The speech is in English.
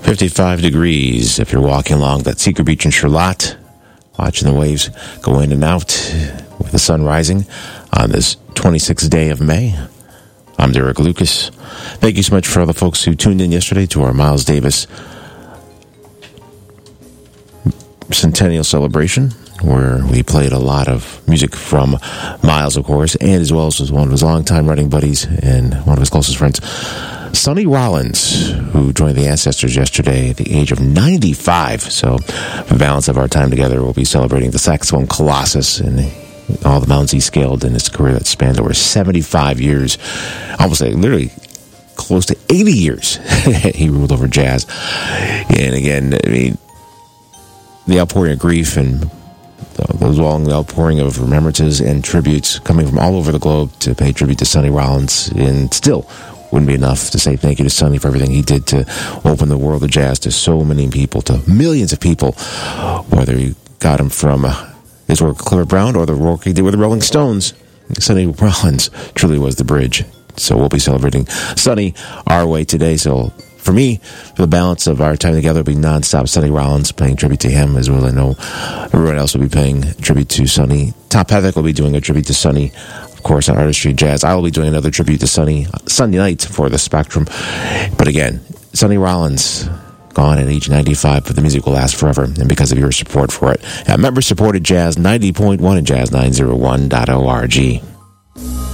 55 degrees if you're walking along that Secret Beach in Charlotte, watching the waves go in and out with the sun rising on this 26th day of May. I'm Derek Lucas. Thank you so much for all the folks who tuned in yesterday to our Miles Davis Centennial Celebration, where we played a lot of music from Miles, of course, and as well as one of his longtime running buddies and one of his closest friends, Sonny Rollins, who joined the Ancestors yesterday at the age of 95. So the balance of our time together, we'll be celebrating the saxophone colossus and all the mountains he scaled in his career that spanned over 75 years, almost literally close to 80 years he ruled over jazz. And again, I mean, the outpouring of grief and the long outpouring of remembrances and tributes coming from all over the globe to pay tribute to Sonny Rollins, and still wouldn't be enough to say thank you to Sonny for everything he did to open the world of jazz to so many people, to millions of people, whether you got him from his work with Clifford Brown or the work he did with the Rolling Stones. Sonny Rollins truly was the bridge. So we'll be celebrating Sonny our way today. So for me, for the balance of our time together, will be nonstop Sonny Rollins, paying tribute to him, as well as I know everyone else will be paying tribute to Sonny. Top Havoc will be doing a tribute to Sonny, of course, on Artistry Jazz. I will be doing another tribute to Sonny Sunday night for the Spectrum. But again, Sonny Rollins, gone at age 95, but the music will last forever, and because of your support for it. Member-supported Jazz 90.1 and Jazz901.org.